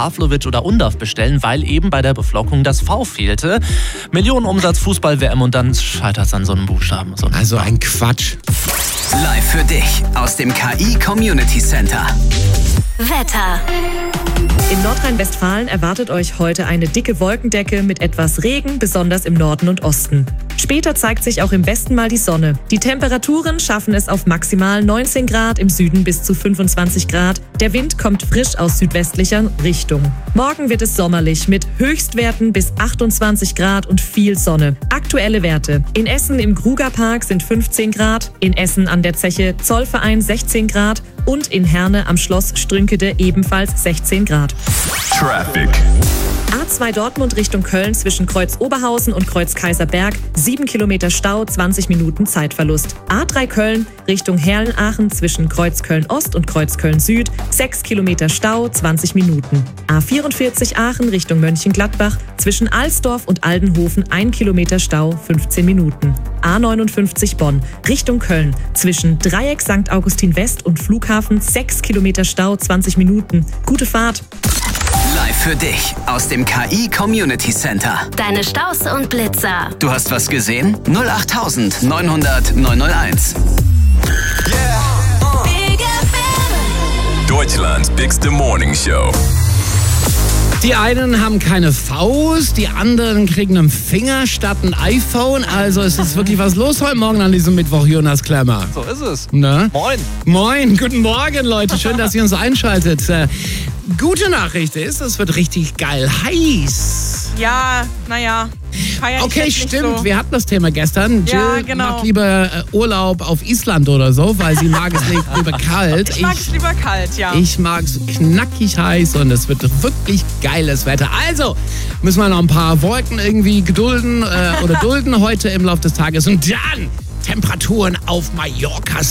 Pavlovic oder Undav bestellen, weil eben bei der Beflockung das V fehlte. Millionenumsatz Fußball-WM und dann scheitert es an so einem Buchstaben. Also ein Quatsch. Live für dich aus dem KI Community Center. Wetter. In Nordrhein-Westfalen erwartet euch heute eine dicke Wolkendecke mit etwas Regen, besonders im Norden und Osten. Später zeigt sich auch im Westen mal die Sonne. Die Temperaturen schaffen es auf maximal 19 Grad, im Süden bis zu 25 Grad. Der Wind kommt frisch aus südwestlicher Richtung. Morgen wird es sommerlich mit Höchstwerten bis 28 Grad und viel Sonne. Aktuelle Werte. In Essen im Grugerpark sind 15 Grad, in Essen an der Zeche Zollverein 16 Grad und in Herne am Schloss Strünkede ebenfalls 16 Grad. Traffic. A2 Dortmund Richtung Köln zwischen Kreuz Oberhausen und Kreuz Kaiserberg, 7 Kilometer Stau, 20 Minuten Zeitverlust. A3 Köln Richtung Herlenaachen zwischen Kreuz Köln Ost und Kreuz Köln Süd, 6 Kilometer Stau, 20 Minuten. A44 Aachen Richtung Mönchengladbach zwischen Alsdorf und Aldenhofen, 1 Kilometer Stau, 15 Minuten. A59 Bonn Richtung Köln zwischen Dreieck St. Augustin West und Flughafen, 6 Kilometer Stau, 20 Minuten. Gute Fahrt! Live für dich aus dem KI Community Center. Deine Staus und Blitzer. Du hast was gesehen? 08900 901. Big FM. Deutschlands bigste Morning Show. Die einen haben keine Faust, die anderen kriegen einen Finger statt ein iPhone. Also es ist wirklich was los heute Morgen an diesem Mittwoch, Jonas Klemmer. So ist es. Ne? Moin. Moin, guten Morgen, Leute. Schön, dass ihr uns einschaltet. Gute Nachricht ist, es wird richtig geil heiß. Ja, naja. Okay, stimmt. So. Wir hatten das Thema gestern. Ja, Jill genau. macht lieber Urlaub auf Island oder so, weil sie mag es nicht lieber kalt. Ich mag es lieber kalt, ja. Ich mag es knackig heiß und es wird wirklich geiles Wetter. Also müssen wir noch ein paar Wolken irgendwie gedulden oder dulden heute im Laufe des Tages. Und dann Temperaturen auf Mallorca